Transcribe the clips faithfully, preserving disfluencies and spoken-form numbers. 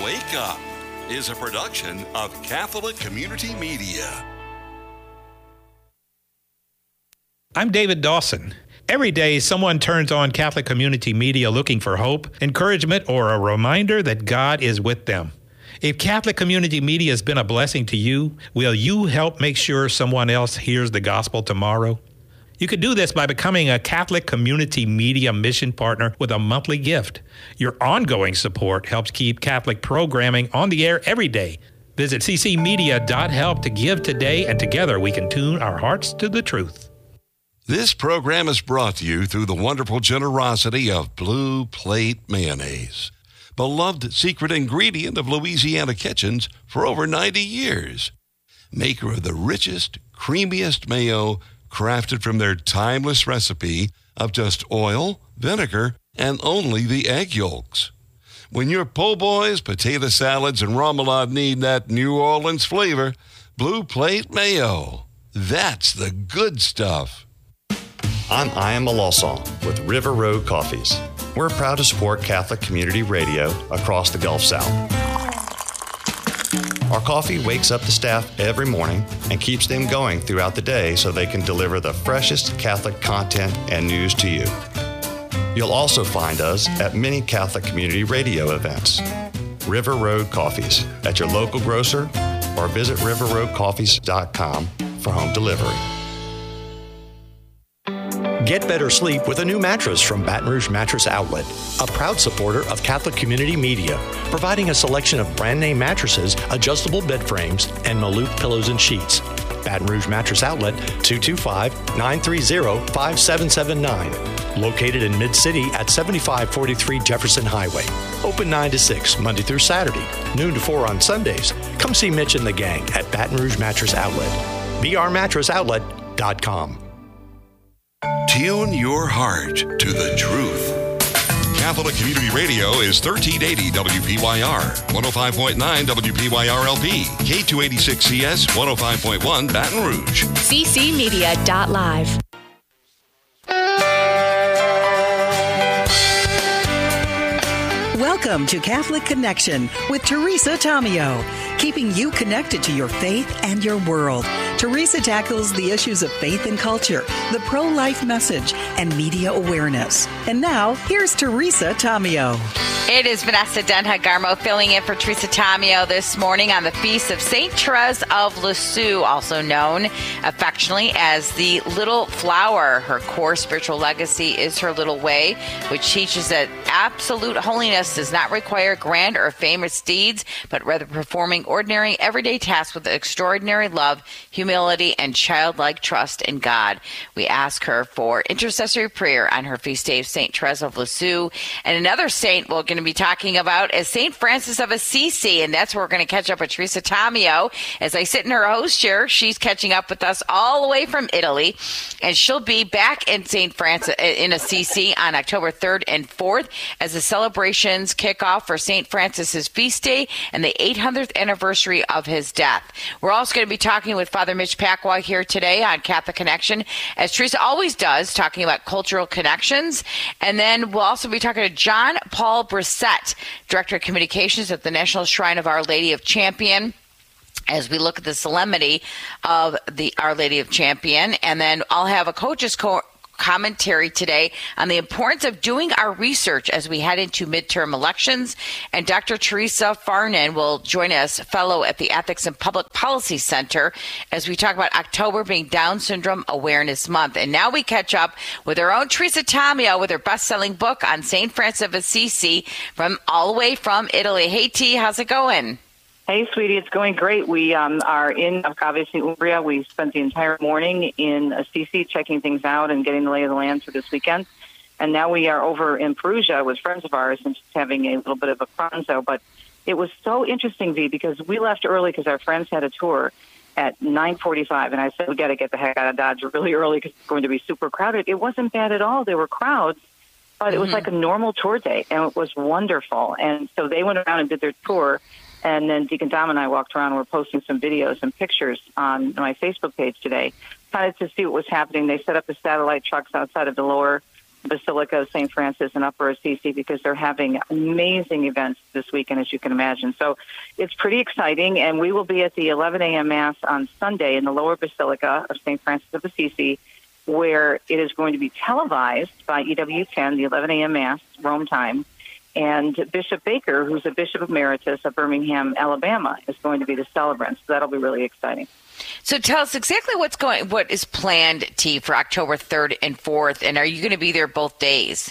Wake Up is a production of Catholic Community Media. I'm David Dawson. Every day, someone turns on Catholic Community Media looking for hope, encouragement, or a reminder that God is with them. If Catholic Community Media has been a blessing to you, will you help make sure someone else hears the gospel tomorrow? You can do this by becoming a Catholic Community Media mission partner with a monthly gift. Your ongoing support helps keep Catholic programming on the air every day. Visit c c media dot help to give today, and together we can tune our hearts to the truth. This program is brought to you through the wonderful generosity of Blue Plate Mayonnaise, beloved secret ingredient of Louisiana kitchens for over ninety years. Maker of the richest, creamiest mayo, crafted from their timeless recipe of just oil, vinegar, and only the egg yolks. When your po' boys, potato salads, and remoulade need that New Orleans flavor, Blue Plate Mayo. That's the good stuff. I'm Ian Malosson with River Road Coffees. We're proud to support Catholic Community Radio across the Gulf South. Our coffee wakes up the staff every morning and keeps them going throughout the day so they can deliver the freshest Catholic content and news to you. You'll also find us at many Catholic Community Radio events. River Road Coffees at your local grocer, or visit river road coffees dot com for home delivery. Get better sleep with a new mattress from Baton Rouge Mattress Outlet, a proud supporter of Catholic Community Media, providing a selection of brand name mattresses, adjustable bed frames, and Malouf pillows and sheets. Baton Rouge Mattress Outlet, two two five, nine three zero, five seven seven nine. Located in Mid-City at seventy-five forty-three Jefferson Highway. Open nine to six, Monday through Saturday, noon to four on Sundays. Come see Mitch and the gang at Baton Rouge Mattress Outlet. b r mattress outlet dot com. Tune your heart to the truth. Catholic Community Radio is thirteen eighty W P Y R, one oh five point nine W P Y R L P, K two eighty-six C S, one oh five point one Baton Rouge. c c media dot live. Welcome to Catholic Connection with Teresa Tomeo, keeping you connected to your faith and your world. Teresa tackles the issues of faith and culture, the pro-life message, and media awareness. And now, here's Teresa Tomeo. It is Vanessa Denha-Garmo filling in for Teresa Tomeo this morning on the feast of Saint Therese of Lisieux, also known affectionately as the Little Flower. Her core spiritual legacy is her little way, which teaches that absolute holiness does not require grand or famous deeds, but rather performing ordinary, everyday tasks with extraordinary love, humility, and childlike trust in God. We ask her for intercessory prayer on her feast day of Saint Therese of Lisieux. And another saint we're going to be talking about is Saint Francis of Assisi, and that's where we're going to catch up with Teresa Tomeo. As I sit in her host chair, she's catching up with us all the way from Italy, and she'll be back in Saint Francis in Assisi on October third and fourth as the celebrations kick off for Saint Francis's feast day and the eight hundredth anniversary of his death. We're also going to be talking with Father Mitch Pacwa here today on Catholic Connection, as Teresa always does, talking about cultural connections. And then we'll also be talking to John Paul Brissett, Director of Communications at the National Shrine of Our Lady of Champion, as we look at the solemnity of the Our Lady of Champion. And then I'll have a coach's co- commentary today on the importance of doing our research as we head into midterm elections. And Doctor Teresa Farnan will join us, fellow at the Ethics and Public Policy Center, as we talk about October being Down Syndrome Awareness Month. And now we catch up with our own Teresa Tomeo with her best-selling book on Saint Francis of Assisi, from all the way from Italy. Hey, T, how's it going? Hey, sweetie, it's going great. We um, are in obviously Umbria. We spent the entire morning in Assisi checking things out and getting the lay of the land for this weekend. And now we are over in Perugia with friends of ours and just having a little bit of a pranzo. But it was so interesting, V, because we left early because our friends had a tour at nine forty-five. And I said, we got to get the heck out of Dodge really early because it's going to be super crowded. It wasn't bad at all. There were crowds, but it was mm-hmm. like a normal tour day, and it was wonderful. And so they went around and did their tour. And then Deacon Dom and I walked around and were posting some videos and pictures on my Facebook page today, kind of to see what was happening. They set up the satellite trucks outside of the lower Basilica of Saint Francis in Upper Assisi because they're having amazing events this weekend, as you can imagine. So it's pretty exciting, and we will be at the eleven a.m. Mass on Sunday in the Lower Basilica of Saint Francis of Assisi, where it is going to be televised by E W ten, the eleven a.m. Mass, Rome time. And Bishop Baker, who's a Bishop Emeritus of Birmingham, Alabama, is going to be the celebrant. So that'll be really exciting. So tell us exactly what's going, what is planned, T, for October third and fourth, and are you going to be there both days?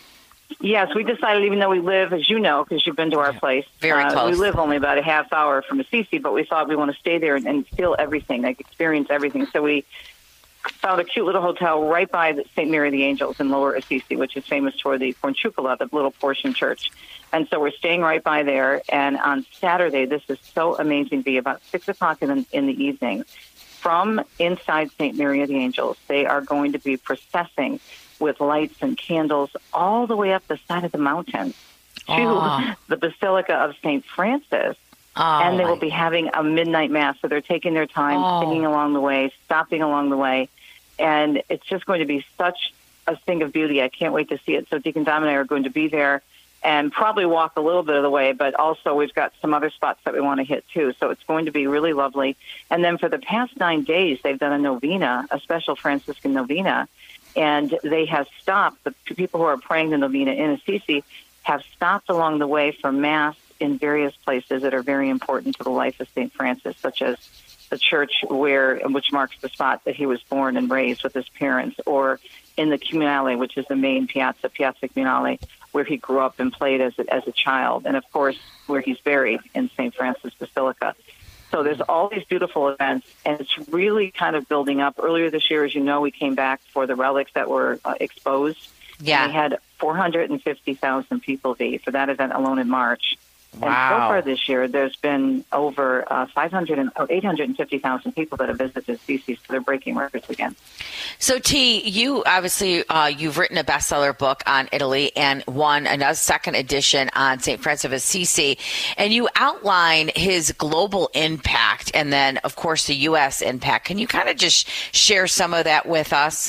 Yes, we decided, even though we live, as you know, because you've been to our place, very uh, close. We live only about a half hour from Assisi, but we thought we want to stay there and, and feel everything, like experience everything. So we found a cute little hotel right by the Saint Mary of the Angels in Lower Assisi, which is famous for the Porciuncula, the little portion church. And so we're staying right by there. And on Saturday, this is so amazing, be about six o'clock in the, in the evening, from inside Saint Mary of the Angels, they are going to be processing with lights and candles all the way up the side of the mountain to oh. the Basilica of Saint Francis. Oh, and they will be having a midnight mass. So they're taking their time, oh. singing along the way, stopping along the way. And it's just going to be such a thing of beauty. I can't wait to see it. So Deacon Dom and I are going to be there and probably walk a little bit of the way, but also we've got some other spots that we want to hit too. So it's going to be really lovely. And then for the past nine days, they've done a novena, a special Franciscan novena, and they have stopped, the people who are praying the novena in Assisi have stopped along the way for Mass in various places that are very important to the life of Saint Francis, such as the church where, which marks the spot that he was born and raised with his parents, or in the Comunale, which is the main piazza, Piazza Comunale, where he grew up and played as a, as a child, and of course where he's buried in Saint Francis Basilica. So there's all these beautiful events, and it's really kind of building up. Earlier this year, as you know, we came back for the relics that were uh, exposed. Yeah. We had four hundred fifty thousand people be for that event alone in March. Wow. And so far this year, there's been over uh, five hundred and oh, eight hundred fifty thousand people that have visited Assisi, so they're breaking records again. So, T, you obviously, uh, you've written a bestseller book on Italy and won another second edition on Saint Francis of Assisi, and you outline his global impact and then, of course, the U S impact. Can you kind of just share some of that with us?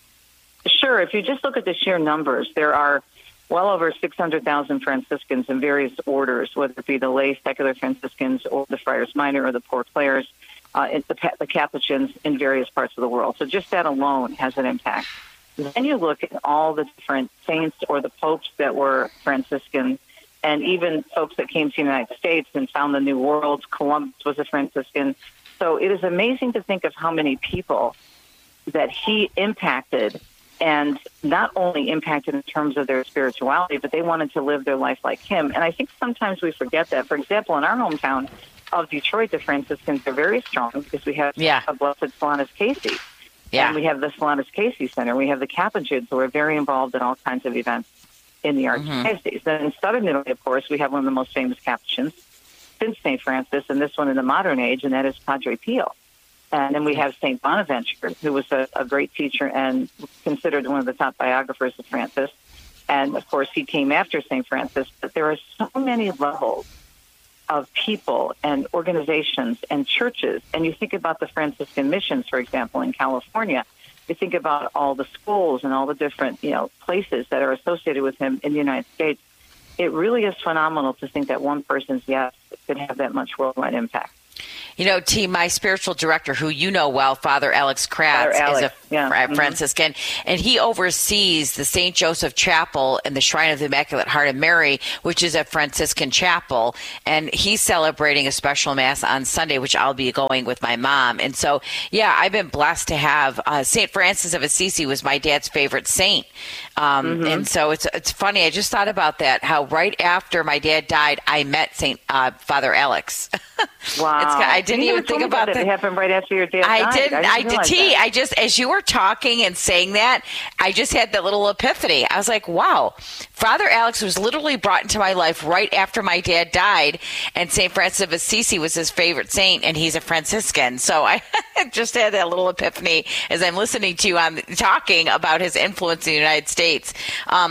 Sure. If you just look at the sheer numbers, there are well over six hundred thousand Franciscans in various orders, whether it be the lay secular Franciscans or the Friars Minor or the Poor Clares, uh, the, the Capuchins in various parts of the world. So just that alone has an impact. Then you look at all the different saints or the popes that were Franciscan, and even folks that came to the United States and found the New World. Columbus was a Franciscan. So it is amazing to think of how many people that he impacted, and not only impacted in terms of their spirituality, but they wanted to live their life like him. And I think sometimes we forget that. For example, in our hometown of Detroit, the Franciscans are very strong because we have yeah. a Blessed Solanus Casey. Yeah. And we have the Solanus Casey Center. We have the Capuchins who are very involved in all kinds of events in the Archdiocese. Mm-hmm. Then in southern Italy, of course, we have one of the most famous Capuchins since Saint Francis, and this one in the modern age, and that is Padre Pio. And then we have Saint Bonaventure, who was a, a great teacher and considered one of the top biographers of Francis. And, of course, he came after Saint Francis. But there are so many levels of people and organizations and churches. And you think about the Franciscan missions, for example, in California. You think about all the schools and all the different, you know, places that are associated with him in the United States. It really is phenomenal to think that one person's yes could have that much worldwide impact. You know, T, my spiritual director, who you know well, Father Alex Kratz, Father Alex, is a yeah. Franciscan, mm-hmm. and he oversees the Saint Joseph Chapel and the Shrine of the Immaculate Heart of Mary, which is a Franciscan chapel, and he's celebrating a special Mass on Sunday, which I'll be going with my mom. And so, yeah, I've been blessed to have uh, Saint Francis of Assisi was my dad's favorite saint. Um, mm-hmm. And so it's it's funny. I just thought about that, how right after my dad died, I met Saint uh, Father Alex. Wow. It's, I didn't even think about it. that. It happened right after your dad I died. didn't. I, I did. T. I just, as you were talking and saying that, I just had that little epiphany. I was like, wow, Father Alex was literally brought into my life right after my dad died, and Saint Francis of Assisi was his favorite saint, and he's a Franciscan. So I just had that little epiphany as I'm listening to you on talking about his influence in the United States. Um,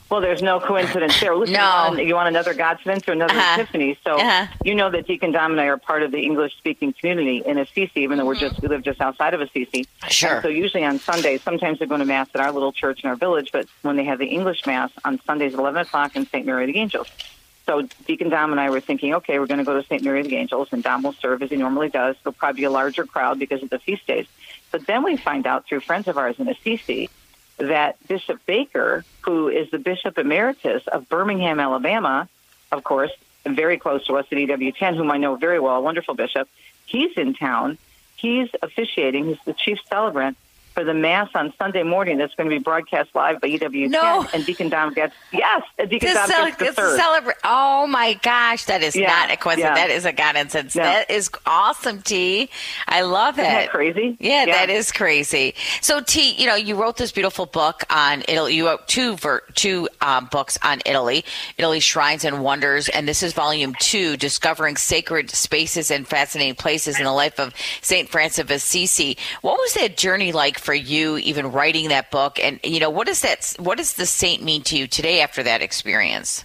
Well, there's no coincidence there. Listen, No. you, want, you want another Godspense or another Uh-huh. Epiphany. So Uh-huh. you know that Deacon Dom and I are part of the English-speaking community in Assisi, even though we're just we live just outside of Assisi. Sure. And so usually on Sundays, sometimes they're going to Mass at our little church in our village, but when they have the English Mass on Sundays at eleven o'clock in Saint Mary of the Angels. So Deacon Dom and I were thinking, okay, we're going to go to Saint Mary of the Angels, and Dom will serve as he normally does. There'll probably be a larger crowd because of the feast days. But then we find out through friends of ours in Assisi that Bishop Baker, who is the Bishop Emeritus of Birmingham, Alabama, of course, and very close to us at E W ten, whom I know very well, a wonderful bishop, he's in town. He's officiating. He's the chief celebrant for the Mass on Sunday morning that's going to be broadcast live by E W ten. No. And Deacon Dom gets, yes, and Deacon To Dom cel- gets the it's a third. celebra- oh my gosh, that is Yeah, not a coincidence. yeah. That is a coincidence. Yeah. That is awesome, T. I love it. Isn't that crazy? Yeah, Yeah. that is crazy. So, T, you know, you wrote this beautiful book on Italy. You wrote two ver- two um, books on Italy, Italy Shrines and Wonders, and this is volume two, Discovering Sacred Spaces and Fascinating Places in the Life of Saint Francis of Assisi. What was that journey like for you, even writing that book? And, you know, what does that, what does the saint mean to you today after that experience?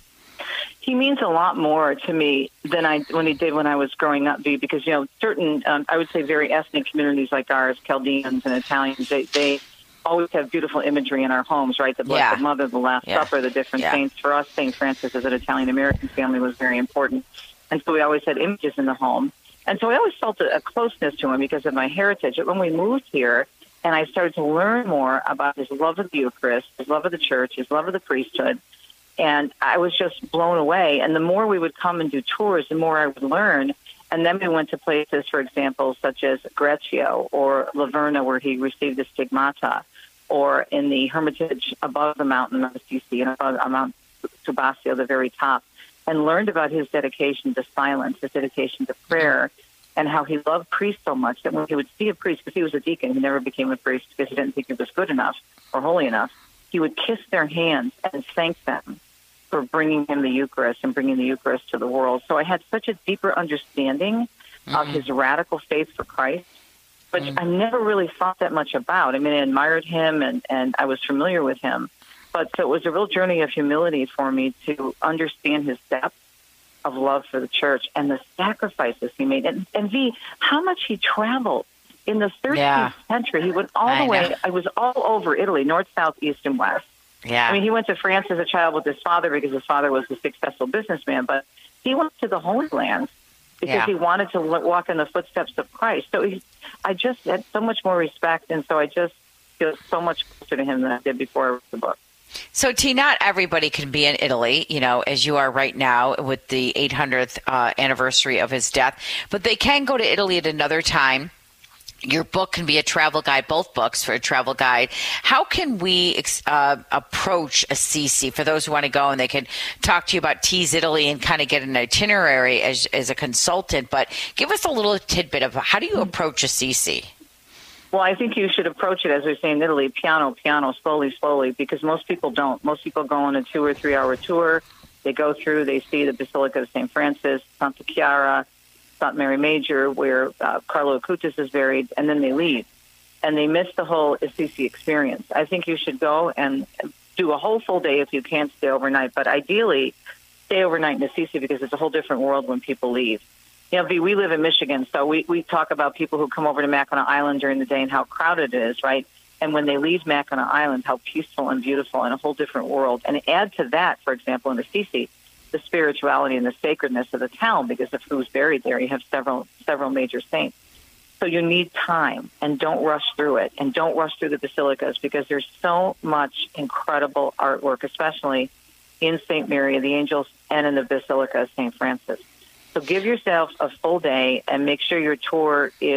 He means a lot more to me than I when he did when I was growing up, B, because, you know, certain, um, I would say very ethnic communities like ours, Chaldeans and Italians, they, they always have beautiful imagery in our homes, right? The Blessed Yeah. Mother, the Last Yeah. Supper, the different Yeah. saints. For us, Saint Francis as an Italian-American family was very important. And so we always had images in the home. And so I always felt a, a closeness to him because of my heritage. But when we moved here, and I started to learn more about his love of the Eucharist, his love of the church, his love of the priesthood, and I was just blown away. And the more we would come and do tours, the more I would learn. And then we went to places, for example, such as Greccio or Laverna, where he received the stigmata, or in the hermitage above the mountain of Assisi, and above on Mount Subasio, the very top, and learned about his dedication to silence, his dedication to prayer, and how he loved priests so much that when he would see a priest, because he was a deacon, he never became a priest because he didn't think he was good enough or holy enough, he would kiss their hands and thank them for bringing him the Eucharist and bringing the Eucharist to the world. So I had such a deeper understanding mm-hmm. of his radical faith for Christ, which mm-hmm. I never really thought that much about. I mean, I admired him and, and I was familiar with him. But so it was a real journey of humility for me to understand his depth of love for the church and the sacrifices he made. And, and V, how much he traveled. In the thirteenth yeah. century, he went all I the way, know. I was all over Italy, north, south, east, and west. Yeah. I mean, he went to France as a child with his father because his father was a successful businessman, but he went to the Holy Land because Yeah. he wanted to walk in the footsteps of Christ. So he, I just had so much more respect, and so I just feel so much closer to him than I did before I wrote the book. So, T, not everybody can be in Italy, you know, as you are right now with the eight hundredth uh, anniversary of his death, but they can go to Italy at another time. Your book can be a travel guide, both books for a travel guide. How can we uh, approach Assisi for those who want to go, and they can talk to you about T's Italy and kind of get an itinerary as, as a consultant, but give us a little tidbit of how do you approach Assisi? Well, I think you should approach it, as we say in Italy, piano, piano, slowly, slowly, because most people don't. Most people go on a two- or three-hour tour. They go through, they see the Basilica of Saint Francis, Santa Chiara, Saint Mary Major, where uh, Carlo Acutis is buried, and then they leave. And they miss the whole Assisi experience. I think you should go and do a whole full day if you can't stay overnight, but ideally stay overnight in Assisi because it's a whole different world when people leave. You know, V, we live in Michigan, so we, we talk about people who come over to Mackinac Island during the day and how crowded it is, right? And when they leave Mackinac Island, how peaceful and beautiful and a whole different world. And add to that, for example, in Assisi, the spirituality and the sacredness of the town because of who's buried there. You have several several major saints. So you need time, and don't rush through it, and don't rush through the basilicas because there's so much incredible artwork, especially in Saint Mary of the Angels and in the Basilica of Saint Francis. So give yourself a full day and make sure your tour is